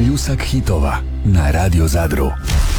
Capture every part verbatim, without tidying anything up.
Pljusak hitova na Radio Zadru.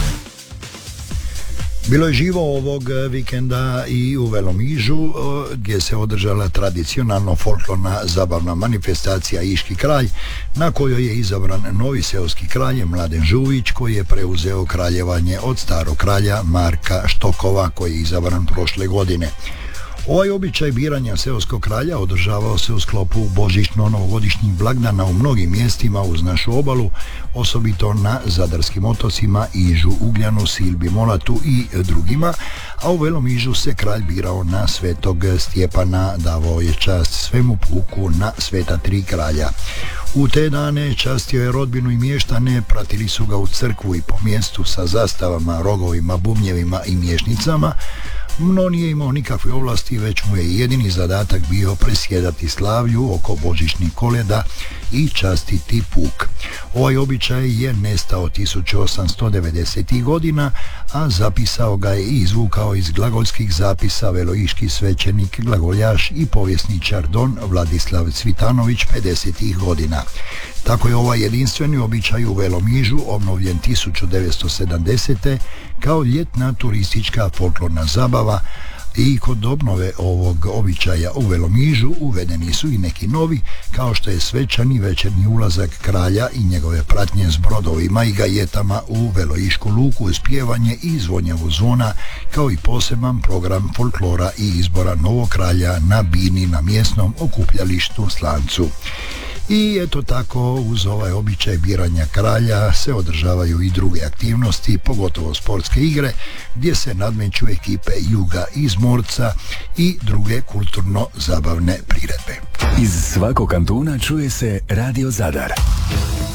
Bilo je živo ovog vikenda i u Velomižu, gdje se održala tradicionalno folklorna zabavna manifestacija Iški kralj, na kojoj je izabran novi seoski kralj Mladen Žuvić, koji je preuzeo kraljevanje od starog kralja Marka Štokova, koji je izabran prošle godine. Ovaj običaj biranja seoskog kralja održavao se u sklopu božićno-novogodišnjih blagdana u mnogim mjestima uz našu obalu, osobito na zadarskim otocima Ižu, Ugljanu, Silbi, Molatu i drugima, a u Velomižu se kralj birao na svetog Stjepana, davao je čast svemu puku na sveta tri kralja. U te dane častio je rodbinu i mještane, pratili su ga u crkvu i po mjestu sa zastavama, rogovima, bubnjevima i mješnicama, no nije imao nikakve ovlasti, već mu je jedini zadatak bio presjedati slavlju oko božićnih koleda i častiti puk. Ovaj običaj je nestao tisuću osamsto devedesetih godina, a zapisao ga je i izvukao iz glagolskih zapisa veloiški svećenik, glagoljaš i povjesničar don Vladislav Cvitanović pedesetih godina. Tako je ovaj jedinstveni običaj u Velomižu obnovljen tisuću devetsto sedamdesete kao ljetna turistička folklorna zabava, i kod obnove ovog običaja u Velomižu uvedeni su i neki novi, kao što je svečani večernji ulazak kralja i njegove pratnje s brodovima i gajetama u Veloišku luku uz pjevanje i zvonjavu zvona, kao i poseban program folklora i izbora novog kralja na bini na mjesnom okupljalištu Slancu. I eto tako, uz ovaj običaj biranja kralja se održavaju i druge aktivnosti, pogotovo sportske igre, gdje se nadmeću ekipe Juga iz Morca i druge kulturno-zabavne priredbe. Iz svakog kantuna čuje se Radio Zadar.